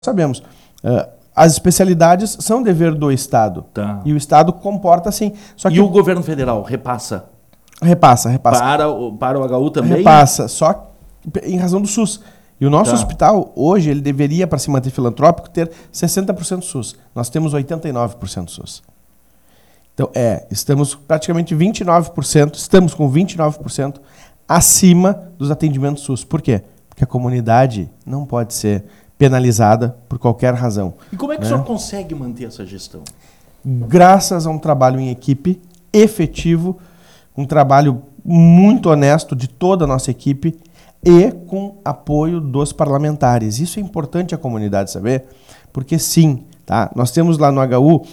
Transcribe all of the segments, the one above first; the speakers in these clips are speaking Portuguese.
sabemos. As especialidades são dever do Estado. Tá. E o Estado comporta assim. Só que E o governo federal repassa? Repassa. Para o HU também? Repassa, só em razão do SUS. E o nosso hospital, hoje, ele deveria, para se manter filantrópico, ter 60% SUS. Nós temos 89% SUS. Então, estamos praticamente 29%, estamos com 29% acima dos atendimentos SUS. Por quê? Porque a comunidade não pode ser penalizada por qualquer razão. E como é que o senhor consegue manter essa gestão? Graças a um trabalho em equipe efetivo, um trabalho muito honesto de toda a nossa equipe e com apoio dos parlamentares. Isso é importante a comunidade saber, porque sim, tá? Nós temos lá no HU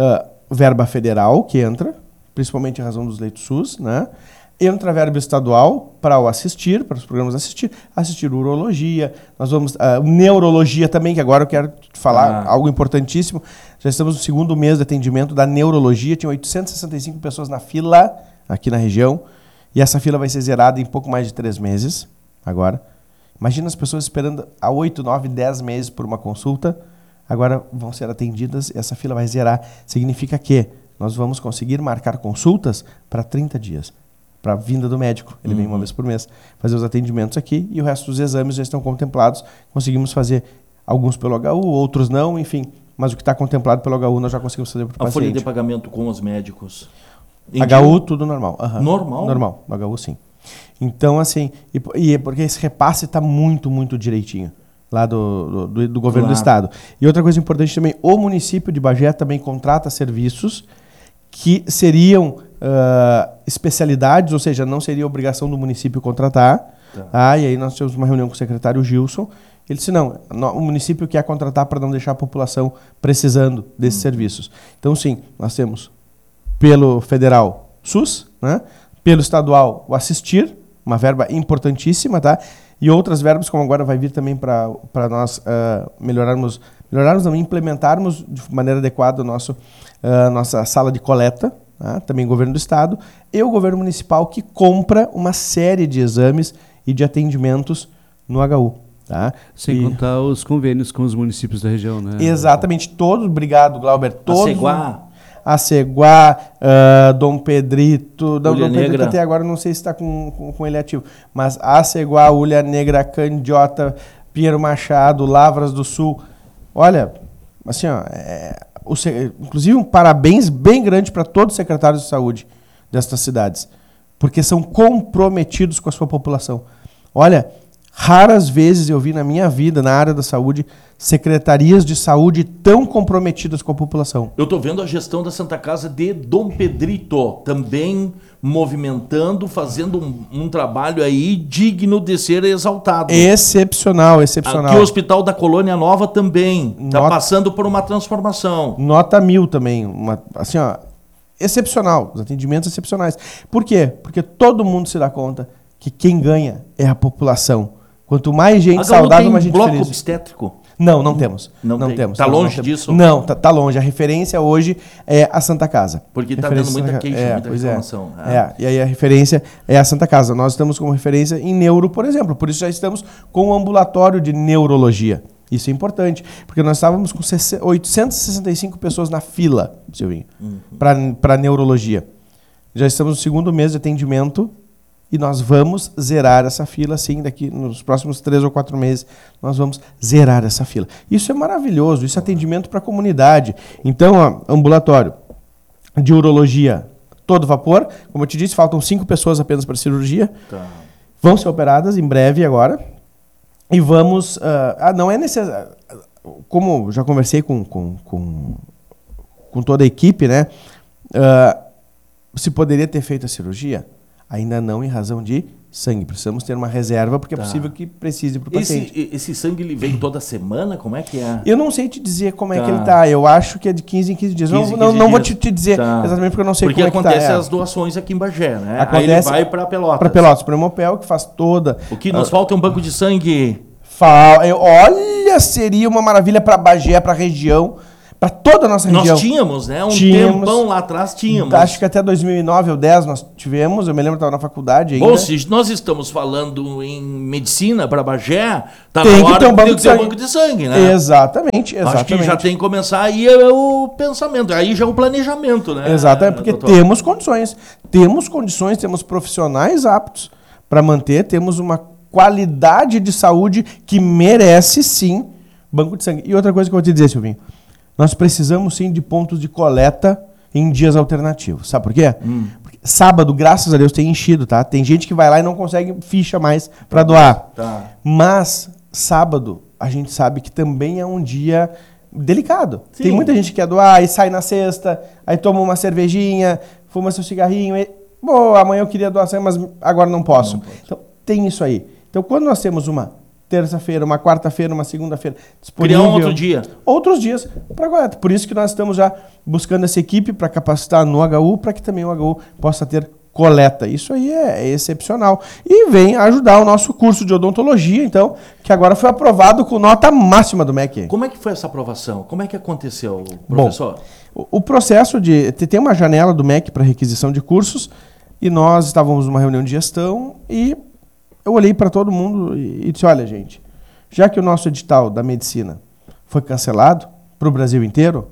verba federal que entra, principalmente em razão dos leitos SUS, né? Entra verba estadual para o assistir, para os programas assistir urologia, nós vamos neurologia também, que agora eu quero te falar algo importantíssimo. Já estamos no segundo mês de atendimento da neurologia, tinha 865 pessoas na fila aqui na região, e essa fila vai ser zerada em pouco mais de 3 meses agora. Imagina as pessoas esperando há 8, 9, 10 meses por uma consulta, agora vão ser atendidas, essa fila vai zerar. Significa que nós vamos conseguir marcar consultas para 30 dias. Para a vinda do médico. Ele vem uma vez por mês fazer os atendimentos aqui e o resto dos exames já estão contemplados. Conseguimos fazer alguns pelo HU, outros não, enfim. Mas o que está contemplado pelo HU nós já conseguimos fazer para o paciente. A folha de pagamento com os médicos? HU, tudo normal. Normal? Normal. No HU, sim. Então, assim, e porque esse repasse está muito, muito direitinho lá do governo do Estado. E outra coisa importante também, o município de Bagé também contrata serviços que seriam especialidades, ou seja, não seria obrigação do município contratar. Tá. E aí nós tivemos uma reunião com o secretário Gilson. Ele disse, não, o município quer contratar para não deixar a população precisando desses serviços. Então, sim, nós temos pelo federal SUS, né? Pelo estadual o assistir, uma verba importantíssima, tá? E outras verbas, como agora vai vir também para nós melhorarmos não, implementarmos de maneira adequada nossa sala de coleta, tá? Também o governo do Estado, e o governo municipal que compra uma série de exames e de atendimentos no HU. Tá? Sem contar os convênios com os municípios da região, né? Exatamente, todos, obrigado, Glauber. Todos, A Ceguá, Dom Pedrito, Dom Pedrito até agora não sei se está com ele ativo, mas a Ceguá, Ulha Negra, Candiota, Pinheiro Machado, Lavras do Sul. Olha, assim, ó, inclusive um parabéns bem grande para todos os secretários de saúde destas cidades, porque são comprometidos com a sua população. Olha, raras vezes eu vi na minha vida, na área da saúde, secretarias de saúde tão comprometidas com a população. Eu estou vendo a gestão da Santa Casa de Dom Pedrito também movimentando, fazendo um trabalho aí digno de ser exaltado. Excepcional. Aqui o Hospital da Colônia Nova também está passando por uma transformação. Nota 1000 também, assim, ó, excepcional, os atendimentos excepcionais. Por quê? Porque todo mundo se dá conta que quem ganha é a população. Quanto mais gente saudável, mais gente feliz. Bloco obstétrico? Não temos. Não temos. Está longe disso? Não, tá longe. A referência hoje é a Santa Casa. Porque está dando muita queixa, muita reclamação. E aí a referência é a Santa Casa. Nós estamos como referência em neuro, por exemplo. Por isso já estamos com um ambulatório de neurologia. Isso é importante, porque nós estávamos com 865 pessoas na fila, Silvinho, para neurologia. Já estamos no segundo mês de atendimento. E nós vamos zerar essa fila, sim, daqui nos próximos 3 ou 4 meses, nós vamos zerar essa fila. Isso é maravilhoso, isso é atendimento para a comunidade. Então, ó, ambulatório de urologia, todo vapor. Como eu te disse, faltam 5 pessoas apenas para cirurgia. Tá. Vão ser operadas em breve agora. E vamos... não é necessário... Como já conversei com toda a equipe, né? Se poderia ter feito a cirurgia... Ainda não em razão de sangue. Precisamos ter uma reserva, porque é possível que precise para o paciente. Esse sangue ele vem toda semana? Como é que é? Eu não sei te dizer como é que ele está. Eu acho que é de 15 em 15 dias. Não vou te dizer exatamente porque eu não sei como é que está. Porque acontece as doações aqui em Bagé, né? Aí ele vai para Pelotas. Para Pelotas, para o Hemopel, que faz toda... O que nos falta é um banco de sangue. Olha, seria uma maravilha para Bagé, para a região, para toda a nossa região. Nós tínhamos, né? Tempão lá atrás tínhamos. Acho que até 2009 ou 10 nós tivemos, eu me lembro que estava na faculdade ainda. Bom, se nós estamos falando em medicina para Bagé, tá tem na hora que ter um banco de ter um banco de sangue, né? Exatamente. Acho que já tem que começar aí o pensamento, aí já é o planejamento, né? Exatamente, porque doutor? temos condições, temos profissionais aptos para manter, temos uma qualidade de saúde que merece sim banco de sangue. E outra coisa que eu vou te dizer, Silvinho, nós precisamos sim de pontos de coleta em dias alternativos. Sabe por quê? Porque sábado, graças a Deus, tem enchido, tá? Tem gente que vai lá e não consegue ficha mais para doar. Tá. Mas sábado, a gente sabe que também é um dia delicado. Sim. Tem muita gente que quer doar e sai na sexta, aí toma uma cervejinha, fuma seu cigarrinho e... Bom, amanhã eu queria doar sangue, mas agora não posso. Então, tem isso aí. Então, quando nós temos uma terça-feira, uma quarta-feira, uma segunda-feira disponível... Criar um outro dia. Outros dias para coleta. Por isso que nós estamos já buscando essa equipe para capacitar no HU, para que também o HU possa ter coleta. Isso aí é excepcional. E vem ajudar o nosso curso de odontologia, então, que agora foi aprovado com nota máxima do MEC. Como é que foi essa aprovação? Como é que aconteceu, professor? Bom, o processo de... Tem uma janela do MEC para requisição de cursos e nós estávamos numa reunião de gestão e eu olhei para todo mundo e disse, olha, gente, já que o nosso edital da medicina foi cancelado para o Brasil inteiro,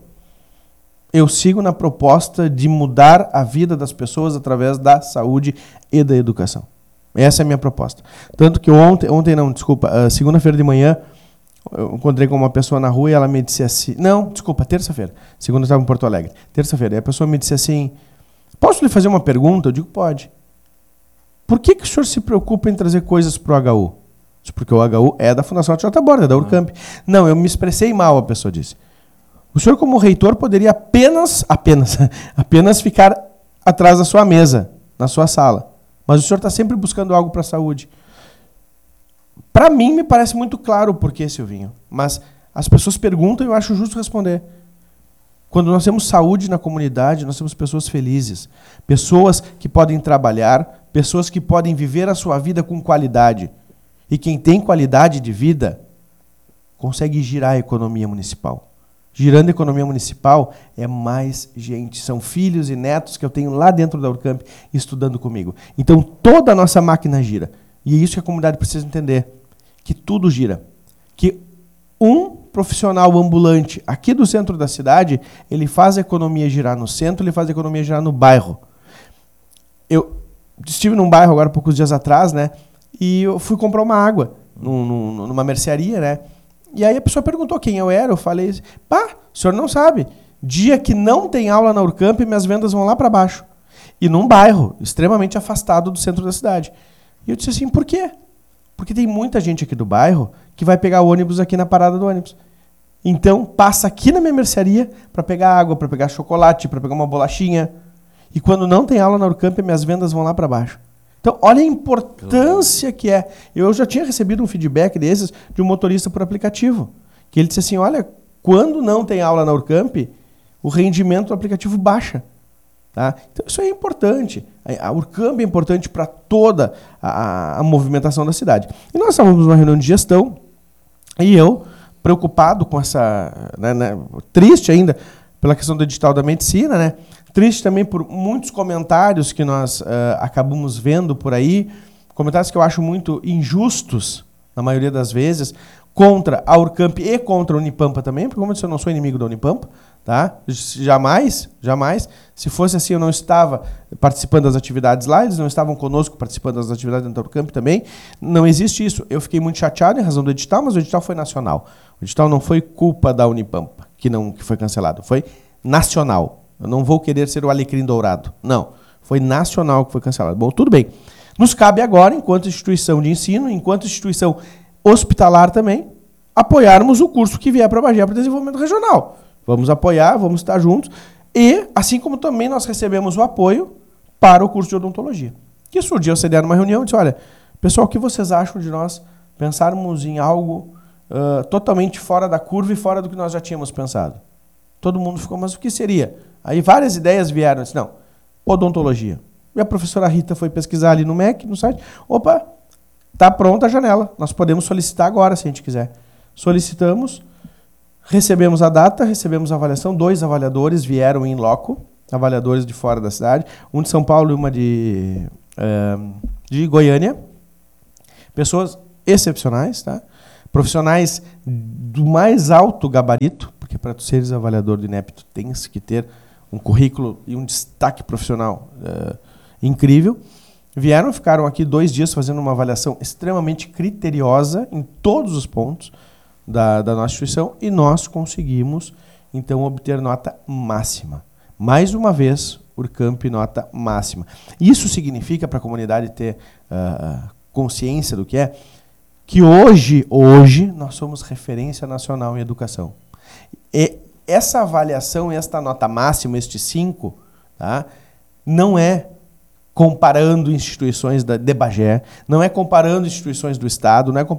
eu sigo na proposta de mudar a vida das pessoas através da saúde e da educação. Essa é a minha proposta. Tanto que segunda-feira de manhã, eu encontrei com uma pessoa na rua e ela me disse assim... Não, desculpa, terça-feira. Segunda eu estava em Porto Alegre. Terça-feira. E a pessoa me disse assim... Posso lhe fazer uma pergunta? Eu digo, pode. Por que o senhor se preocupa em trazer coisas para o HU? Porque o HU é da Fundação J. Borda, da Urcamp. Não, eu me expressei mal, a pessoa disse. O senhor, como reitor, poderia apenas ficar atrás da sua mesa, na sua sala. Mas o senhor está sempre buscando algo para a saúde. Para mim, me parece muito claro o porquê, Silvinho. Mas as pessoas perguntam e eu acho justo responder. Quando nós temos saúde na comunidade, nós temos pessoas felizes. Pessoas que podem trabalhar, pessoas que podem viver a sua vida com qualidade. E quem tem qualidade de vida consegue girar a economia municipal. Girando a economia municipal é mais gente. São filhos e netos que eu tenho lá dentro da Urcamp estudando comigo. Então toda a nossa máquina gira. E é isso que a comunidade precisa entender. Que tudo gira. Que um profissional ambulante aqui do centro da cidade, ele faz a economia girar no centro, ele faz a economia girar no bairro. Eu estive num bairro agora, poucos dias atrás, né? E eu fui comprar uma água numa mercearia, né? E aí a pessoa perguntou quem eu era, eu falei, pá, o senhor não sabe. Dia que não tem aula na Urcamp, minhas vendas vão lá para baixo. E num bairro extremamente afastado do centro da cidade. E eu disse assim, por quê? Porque tem muita gente aqui do bairro que vai pegar o ônibus aqui na parada do ônibus. Então, passa aqui na minha mercearia para pegar água, para pegar chocolate, para pegar uma bolachinha. E quando não tem aula na Urcamp, minhas vendas vão lá para baixo. Então, olha a importância que é. Eu já tinha recebido um feedback desses de um motorista por aplicativo. Que ele disse assim, olha, quando não tem aula na Urcamp, o rendimento do aplicativo baixa. Tá? Então, isso é importante. A Urcamp é importante para toda a movimentação da cidade. E nós estávamos numa reunião de gestão e eu, preocupado com essa... triste ainda pela questão do edital da medicina, né? Triste também por muitos comentários que nós acabamos vendo por aí, comentários que eu acho muito injustos, na maioria das vezes, contra a Urcamp e contra a Unipampa também, porque como eu disse, eu não sou inimigo da Unipampa, tá? Jamais. Se fosse assim, eu não estava participando das atividades lá, eles não estavam conosco participando das atividades dentro da Urcamp também. Não existe isso. Eu fiquei muito chateado em razão do edital, mas o edital foi nacional. O edital não foi culpa da Unipampa, que foi cancelado. Foi nacional. Eu não vou querer ser o alecrim dourado. Não. Foi nacional que foi cancelado. Bom, tudo bem. Nos cabe agora, enquanto instituição de ensino, enquanto instituição hospitalar também, apoiarmos o curso que vier para Bagé para o desenvolvimento regional. Vamos apoiar, vamos estar juntos. E, assim como também nós recebemos o apoio para o curso de odontologia. Que surgiu a CDA numa reunião e disse, olha, pessoal, o que vocês acham de nós pensarmos em algo totalmente fora da curva e fora do que nós já tínhamos pensado? Todo mundo ficou, mas o que seria? Aí várias ideias vieram, disse, não, odontologia. E a professora Rita foi pesquisar ali no MEC, no site, opa, está pronta a janela, nós podemos solicitar agora, se a gente quiser. Solicitamos, Recebemos a data, recebemos a avaliação, 2 avaliadores vieram em loco, avaliadores de fora da cidade, um de São Paulo e uma de Goiânia. Pessoas excepcionais, tá? Profissionais do mais alto gabarito, porque para tu seres avaliador do INEP, tu tens que ter um currículo e um destaque profissional incrível. Vieram, ficaram aqui 2 dias fazendo uma avaliação extremamente criteriosa em todos os pontos da nossa instituição e nós conseguimos, então, obter nota máxima. Mais uma vez, Urcamp nota máxima. Isso significa para a comunidade ter consciência do que é, que hoje nós somos referência nacional em educação. E essa avaliação, esta nota máxima, este 5, tá, não é comparando instituições de Bagé, não é comparando instituições do Estado, não é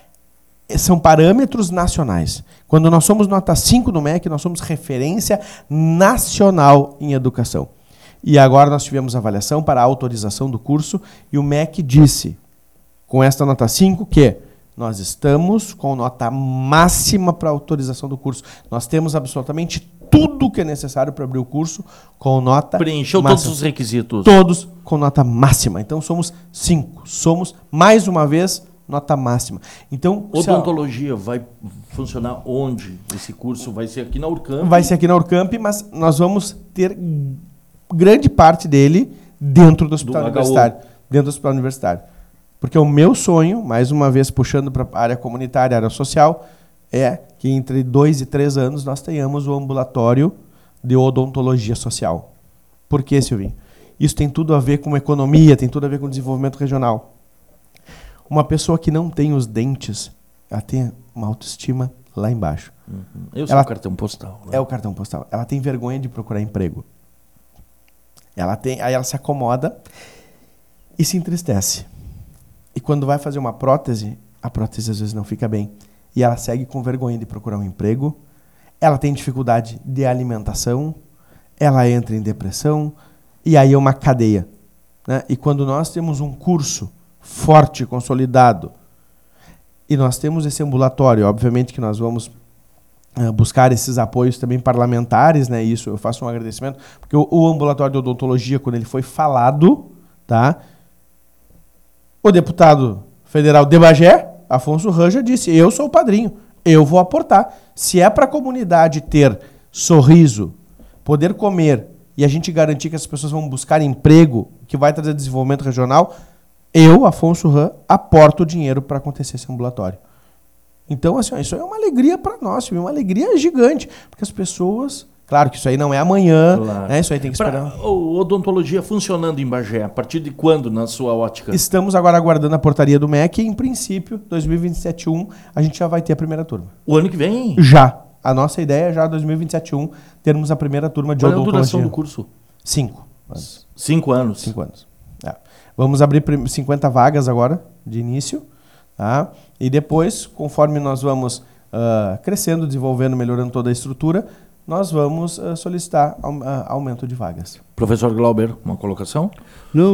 são parâmetros nacionais. Quando nós somos nota 5 no MEC, nós somos referência nacional em educação. E agora nós tivemos avaliação para a autorização do curso e o MEC disse, com esta nota 5, que nós estamos com nota máxima para a autorização do curso. Nós temos absolutamente tudo que é necessário para abrir o curso com nota Preencheu máxima. todos os requisitos. Todos com nota máxima. Então somos 5. Somos, mais uma vez, nota máxima. Então, Odontologia vai funcionar onde? Esse curso vai ser aqui na Urcamp? Vai ser aqui na Urcamp, mas nós vamos ter grande parte dele dentro do hospital universitário. Dentro do hospital universitário. Porque o meu sonho, mais uma vez puxando para a área comunitária, a área social, é que entre 2 e 3 anos nós tenhamos o ambulatório de odontologia social. Por quê, Silvinho? Isso tem tudo a ver com economia, tem tudo a ver com desenvolvimento regional. Uma pessoa que não tem os dentes, ela tem uma autoestima lá embaixo. Eu sou o cartão postal. Né? É o cartão postal. Ela tem vergonha de procurar emprego. Aí ela se acomoda e se entristece. E quando vai fazer uma prótese, a prótese às vezes não fica bem. E ela segue com vergonha de procurar um emprego. Ela tem dificuldade de alimentação. Ela entra em depressão. E aí é uma cadeia. Né? E quando nós temos um curso forte, consolidado, e nós temos esse ambulatório, obviamente que nós vamos buscar esses apoios também parlamentares, né? Isso eu faço um agradecimento, porque o ambulatório de odontologia, quando ele foi falado, tá? O deputado federal de Bagé, Afonso Ranja, disse, eu sou o padrinho, eu vou aportar. Se é para a comunidade ter sorriso, poder comer, e a gente garantir que as pessoas vão buscar emprego, que vai trazer desenvolvimento regional, eu, Afonso Ram, aporto dinheiro para acontecer esse ambulatório. Então, assim, isso é uma alegria para nós, uma alegria gigante, porque as pessoas... Claro que isso aí não é amanhã, claro, né? Isso aí tem que esperar. O odontologia funcionando em Bagé, a partir de quando, na sua ótica? Estamos agora aguardando a portaria do MEC e, em princípio, 2027-1, a gente já vai ter a primeira turma. O ano que vem? Já. A nossa ideia é já 2027-1 termos a primeira turma de odontologia. Qual é a duração do curso? 5 anos. 5 anos? 5 anos. É. Vamos abrir 50 vagas agora, de início, tá? E depois, conforme nós vamos crescendo, desenvolvendo, melhorando toda a estrutura, nós vamos solicitar aumento de vagas. Professor Glauber, uma colocação? Não,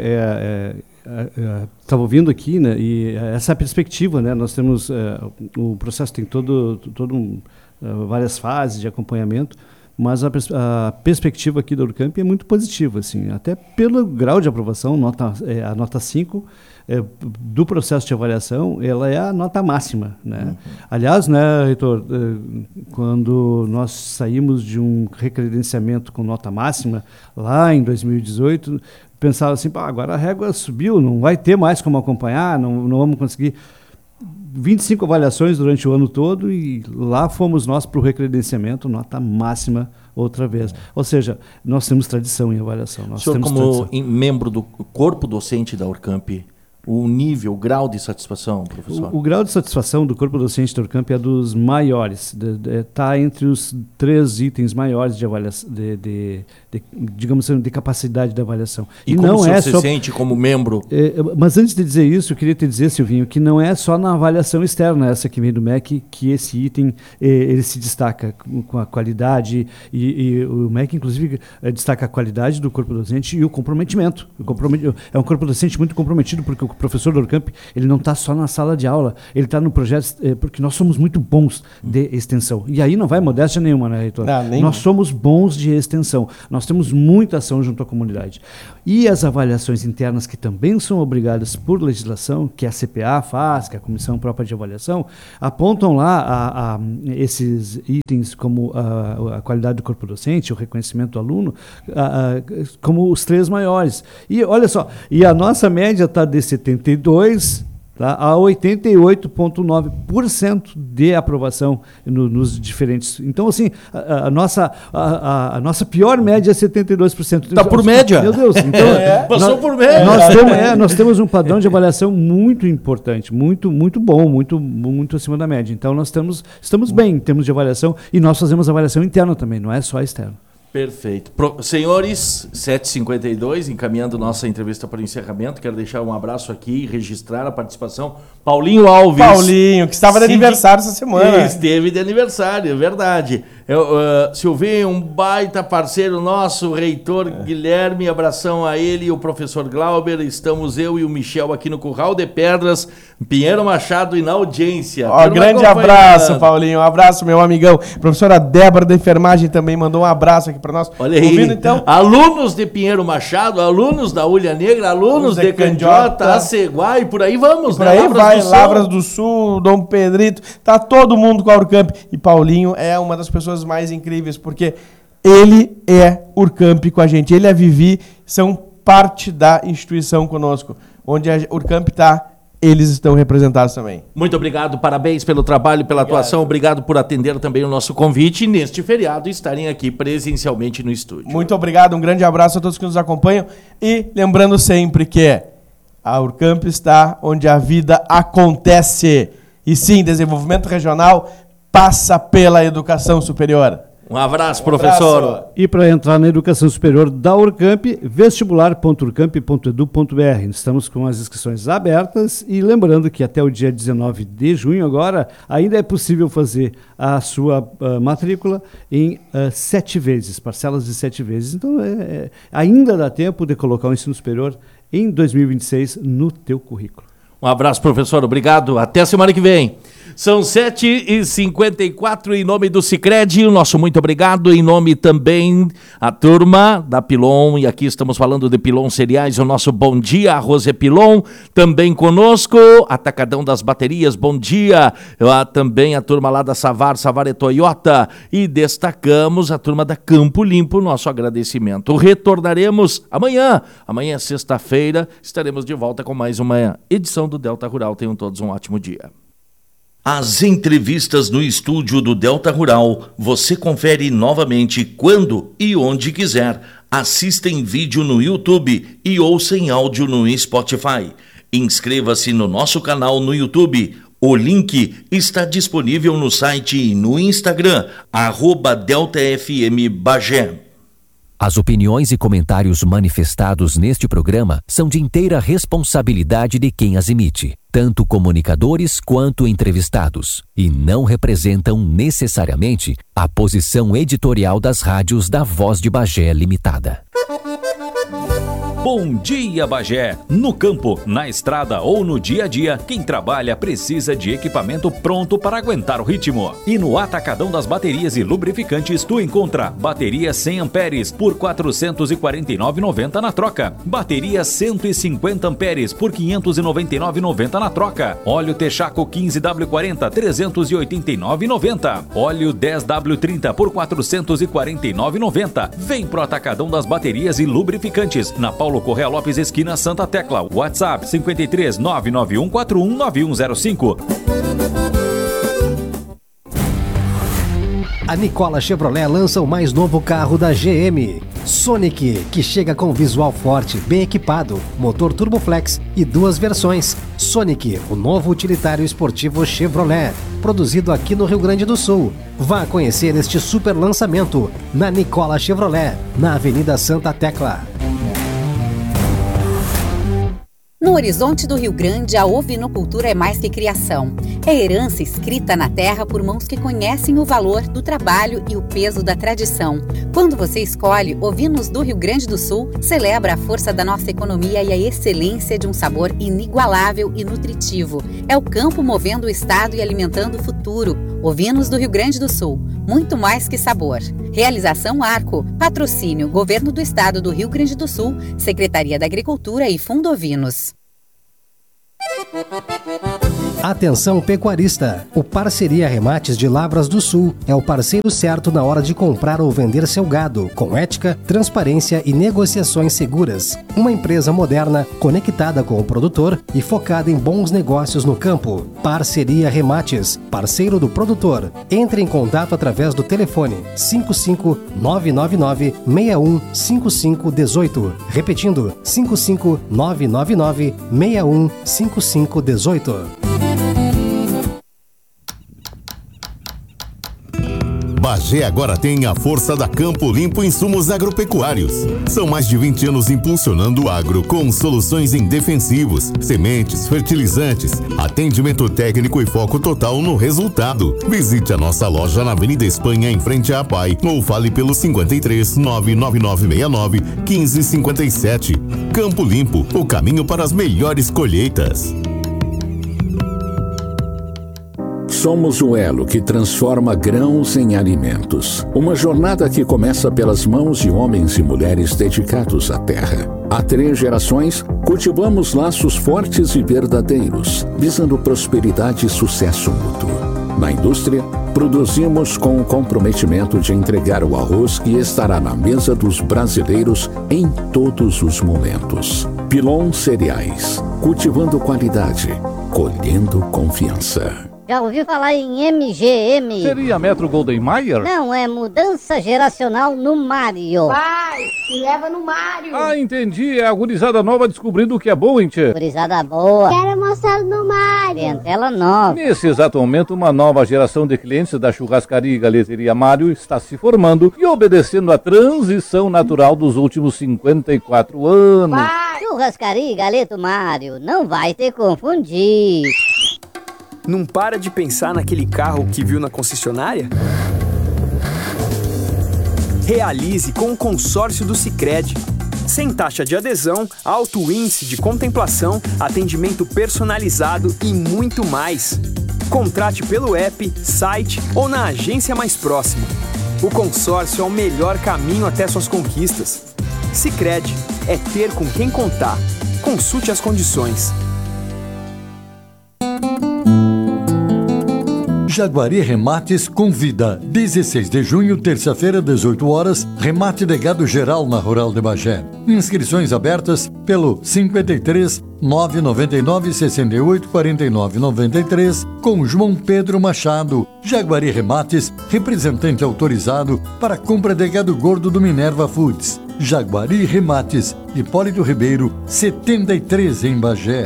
estava ouvindo aqui, né, e essa perspectiva, né, nós temos, o processo tem várias fases de acompanhamento, mas a perspectiva aqui da Urcamp é muito positiva, assim, até pelo grau de aprovação, a nota 5 do processo de avaliação, ela é a nota máxima, né? Uhum. Aliás, né, reitor, quando nós saímos de um recredenciamento com nota máxima, lá em 2018, pensava assim, agora a régua subiu, não vai ter mais como acompanhar, não vamos conseguir... 25 avaliações durante o ano todo e lá fomos nós para o recredenciamento, nota máxima outra vez. Ou seja, nós temos tradição em avaliação. Nós senhor, temos como membro do corpo docente da Urcamp, o nível, o grau de satisfação, professor? O grau de satisfação do corpo docente da Urcamp é dos maiores. Está entre os 3 itens maiores de avaliação, digamos assim, de capacidade de avaliação. E como não o senhor se sente como membro? Mas antes de dizer isso, eu queria te dizer, Silvinho, que não é só na avaliação externa, essa que vem do MEC, que esse item ele se destaca com a qualidade, e o MEC, inclusive, destaca a qualidade do corpo docente e o comprometimento. É um corpo docente muito comprometido, porque o o professor do Urcamp, ele não está só na sala de aula, ele está no projeto, porque nós somos muito bons de extensão. E aí não vai modéstia nenhuma, né, reitor? Nós somos bons de extensão. Nós temos muita ação junto à comunidade. E as avaliações internas, que também são obrigadas por legislação, que a CPA faz, que a Comissão Própria de Avaliação, apontam lá esses itens como a qualidade do corpo docente, o reconhecimento do aluno, como os 3 maiores. E olha só, e a nossa média está de 72 a 88,9% de aprovação nos diferentes. Então, assim, a nossa pior média é 72%. Está por média. Meu Deus. Então, passou por média. Nós temos um padrão de avaliação muito importante, muito bom, muito acima da média. Então, nós estamos bem em termos de avaliação, e nós fazemos avaliação interna também, não é só externa. Perfeito. Senhores, 7h52, encaminhando nossa entrevista para o encerramento, quero deixar um abraço aqui e registrar a participação. Paulinho Alves. Paulinho, que estava de aniversário essa semana. Esteve de aniversário, é verdade. Silvinho, um baita parceiro nosso, reitor Guilherme, abração a ele e o professor Glauber. Estamos eu e o Michel aqui no Curral de Pedras, Pinheiro Machado e na audiência. Grande abraço, Paulinho. Um abraço, meu amigão. Professora Débora da enfermagem também mandou um abraço aqui para nós. Olha aí, ouvindo, então, alunos de Pinheiro Machado, alunos da Ulha Negra, alunos de Candiota, Aceguá e por aí vamos. Por aí vai, Lavras do Sul, Dom Pedrito, tá todo mundo com a Urcamp. E Paulinho é uma das pessoas mais incríveis, porque ele é Urcamp com a gente, ele e a Vivi são parte da instituição conosco. Onde a Urcamp está, eles estão representados também. Muito obrigado, parabéns pelo trabalho, pela atuação, obrigado por atender também o nosso convite e neste feriado estarem aqui presencialmente no estúdio. Muito obrigado, um grande abraço a todos que nos acompanham e lembrando sempre que a Urcamp está onde a vida acontece. E sim, desenvolvimento regional passa pela educação superior. Um abraço, professor. E para entrar na educação superior da Urcamp, vestibular.urcamp.edu.br. Estamos com as inscrições abertas e lembrando que até o dia 19 de junho agora ainda é possível fazer a sua matrícula em 7 vezes, parcelas de 7 vezes. Então ainda dá tempo de colocar o ensino superior em 2026 no teu currículo. Um abraço, professor. Obrigado. Até a semana que vem. São 7h54 em nome do Sicredi, o nosso muito obrigado, em nome também a turma da Pilon, e aqui estamos falando de Pilon Cereais, o nosso bom dia, arroz é Pilon, também conosco, Atacadão das Baterias, bom dia, também a turma lá da Savar é Toyota, e destacamos a turma da Campo Limpo, nosso agradecimento. Retornaremos amanhã é sexta-feira, estaremos de volta com mais uma edição do Delta Rural, tenham todos um ótimo dia. As entrevistas no estúdio do Delta Rural, você confere novamente quando e onde quiser. Assista em vídeo no YouTube e ouça em áudio no Spotify. Inscreva-se no nosso canal no YouTube. O link está disponível no site e no Instagram, @DeltaFMBagé. As opiniões e comentários manifestados neste programa são de inteira responsabilidade de quem as emite, tanto comunicadores quanto entrevistados, e não representam necessariamente a posição editorial das rádios da Voz de Bagé Limitada. Bom dia, Bagé! No campo, na estrada ou no dia a dia, quem trabalha precisa de equipamento pronto para aguentar o ritmo. E no Atacadão das Baterias e Lubrificantes, tu encontra bateria 100 amperes por R$ 449,90 na troca. Bateria 150 amperes por R$ 599,90 na troca. Óleo Texaco 15W40, R$ 389,90. Óleo 10W30 por R$ 449,90. Vem pro Atacadão das Baterias e Lubrificantes, na Paulo Correia Lopes, esquina Santa Tecla. WhatsApp 53 99141 9105. A Nicola Chevrolet lança o mais novo carro da GM, Sonic, que chega com visual forte, bem equipado, motor Turboflex e 2 versões. Sonic, o novo utilitário esportivo Chevrolet, produzido aqui no Rio Grande do Sul. Vá conhecer este super lançamento na Nicola Chevrolet, na Avenida Santa Tecla. No horizonte do Rio Grande, a ovinocultura é mais que criação. É herança escrita na terra por mãos que conhecem o valor do trabalho e o peso da tradição. Quando você escolhe Ovinos do Rio Grande do Sul, celebra a força da nossa economia e a excelência de um sabor inigualável e nutritivo. É o campo movendo o estado e alimentando o futuro. Ovinos do Rio Grande do Sul, muito mais que sabor. Realização Arco, patrocínio Governo do Estado do Rio Grande do Sul, Secretaria da Agricultura e Fundo Ovinos. Atenção pecuarista! O Parceria Remates de Lavras do Sul é o parceiro certo na hora de comprar ou vender seu gado, com ética, transparência e negociações seguras. Uma empresa moderna, conectada com o produtor e focada em bons negócios no campo. Parceria Remates, parceiro do produtor. Entre em contato através do telefone 55999 615518. Repetindo, 55999 615518. Bagé agora tem a força da Campo Limpo Insumos Agropecuários. São mais de 20 anos impulsionando o agro com soluções em defensivos, sementes, fertilizantes, atendimento técnico e foco total no resultado. Visite a nossa loja na Avenida Espanha, em frente à APAI, ou fale pelo 53 99969 1557. Campo Limpo, o caminho para as melhores colheitas. Somos o elo que transforma grãos em alimentos. Uma jornada que começa pelas mãos de homens e mulheres dedicados à terra. Há 3 gerações, cultivamos laços fortes e verdadeiros, visando prosperidade e sucesso mútuo. Na indústria, produzimos com o comprometimento de entregar o arroz que estará na mesa dos brasileiros em todos os momentos. Pilon Cereais, cultivando qualidade, colhendo confiança. Já ouviu falar em MGM? Seria Metro Golden Mayer? Não, é mudança geracional no Mario. Pai, me leva no Mario. Ah, entendi. É a gurizada nova descobrindo o que é bom, hein, tchê? Gurizada boa. Quero mostrar no Mario. Tem tela nova. Nesse exato momento, uma nova geração de clientes da churrascaria e galeteria Mário está se formando e obedecendo à transição natural dos últimos 54 anos. Pai. Churrascaria e galeto Mário, não vai te confundir. Não para de pensar naquele carro que viu na concessionária? Realize com o consórcio do Sicredi. Sem taxa de adesão, alto índice de contemplação, atendimento personalizado e muito mais. Contrate pelo app, site ou na agência mais próxima. O consórcio é o melhor caminho até suas conquistas. Sicredi é ter com quem contar. Consulte as condições. Jaguari Remates convida. 16 de junho, terça-feira, 18 horas, remate de gado geral na Rural de Bagé. Inscrições abertas pelo 53 999 68 49 93 com João Pedro Machado. Jaguari Remates, representante autorizado para compra de gado gordo do Minerva Foods. Jaguari Remates, Hipólito Ribeiro, 73 em Bagé.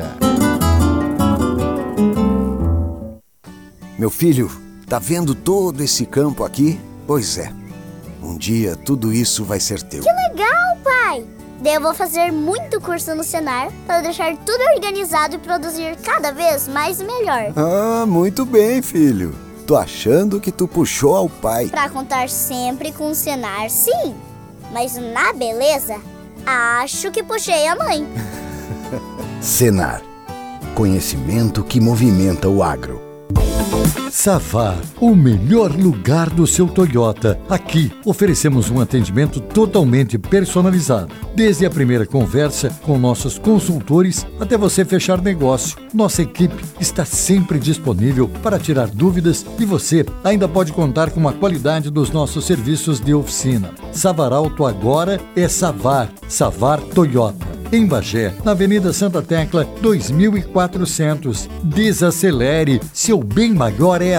Meu filho, tá vendo todo esse campo aqui? Pois é, um dia tudo isso vai ser teu. Que legal, pai! Daí eu vou fazer muito curso no Senar para deixar tudo organizado e produzir cada vez mais e melhor. Ah, muito bem, filho. Tô achando que tu puxou ao pai. Pra contar sempre com o Senar, sim. Mas na beleza, acho que puxei a mãe. Senar, conhecimento que movimenta o agro. Savar, o melhor lugar do seu Toyota. Aqui oferecemos um atendimento totalmente personalizado. Desde a primeira conversa com nossos consultores até você fechar negócio. Nossa equipe está sempre disponível para tirar dúvidas e você ainda pode contar com a qualidade dos nossos serviços de oficina. Savar Auto agora é Savar. Savar Toyota. Em Bagé, na Avenida Santa Tecla, 2400. Desacelere, seu bem maior é